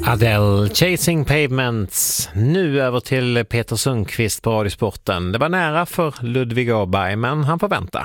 Adele, Chasing Pavements. Nu över till Peter Sundqvist på Radiosporten. Det var nära för Ludvig Åberg, men han får vänta.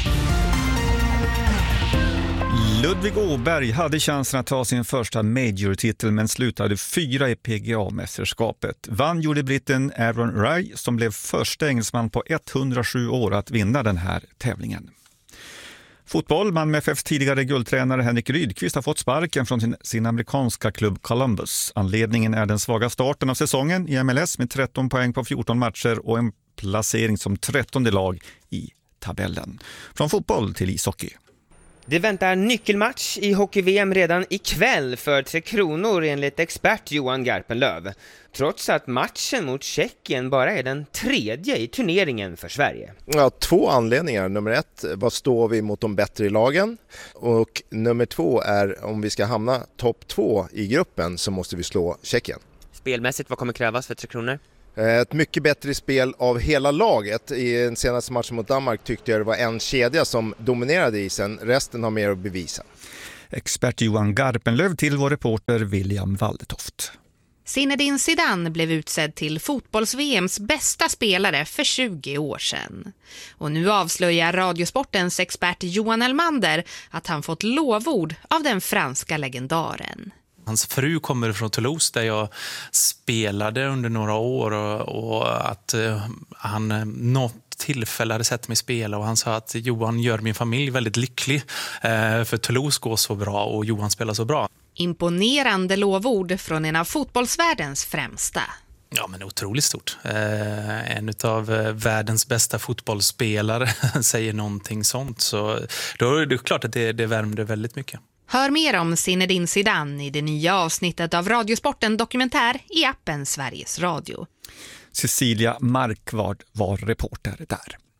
Ludvig Åberg hade chansen att ta sin första major-titel men slutade 4 i PGA-mästerskapet. Vann gjorde britten Aaron Rai som blev första engelsman på 107 år att vinna den här tävlingen. Fotboll, Malmö FFs tidigare guldtränare Henrik Rydqvist har fått sparken från sin amerikanska klubb Columbus. Anledningen är den svaga starten av säsongen i MLS med 13 poäng på 14 matcher och en placering som 13:e lag i tabellen. Från fotboll till ishockey. Det väntar nyckelmatch i hockey-VM redan ikväll för Tre Kronor enligt expert Johan Garpenlöv. Trots att matchen mot Tjeckien bara är den 3:e i turneringen för Sverige. Ja, 2 anledningar. Nummer 1, vad står vi mot de bättre i lagen? Och nummer 2 är om vi ska hamna topp 2 i gruppen så måste vi slå Tjeckien. Spelmässigt, vad kommer krävas för Tre Kronor? Ett mycket bättre spel av hela laget. I den senaste matchen mot Danmark tyckte jag det var en kedja som dominerade isen. Resten har mer att bevisa. Expert Johan Garpenlöv till vår reporter William Waldetoft. Zinedine Zidane blev utsedd till fotbolls-VMs bästa spelare för 20 år sedan. Och nu avslöjar Radiosportens expert Johan Elmander att han fått lovord av den franska legendaren. Hans fru kommer från Toulouse där jag spelade under några år och att han något tillfälle hade sett mig spela och han sa att Johan gör min familj väldigt lycklig för Toulouse går så bra och Johan spelar så bra. Imponerande lovord från en av fotbollsvärldens främsta. Ja, men otroligt stort. En av världens bästa fotbollsspelare säger någonting sånt så då är det klart att det värmde väldigt mycket. Hör mer om Zinedine Zidane i det nya avsnittet av Radiosporten Dokumentär i appen Sveriges Radio. Cecilia Markvard var reporter där.